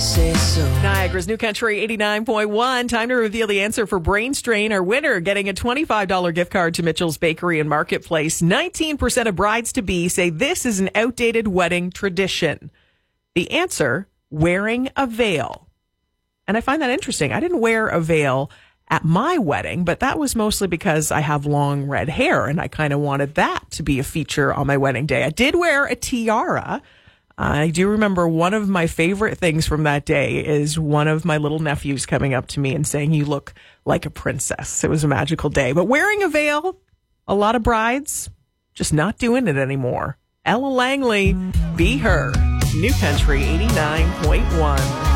say so. Niagara's New Country 89.1. Time to reveal the answer for Brain Strain. Our winner getting a $25 gift card to Mitchell's Bakery and Marketplace. 19% of brides-to-be say this is an outdated wedding tradition. The answer, wearing a veil. And I find that interesting. I didn't wear a veil at my wedding, but that was mostly because I have long red hair and I kind of wanted that to be a feature on my wedding day. I did wear a tiara. I do remember one of my favorite things from that day is one of my little nephews coming up to me and saying, "You look like a princess." It was a magical day. But wearing a veil, a lot of brides just not doing it anymore. Ella Langley, Be Her. New Country 89.1.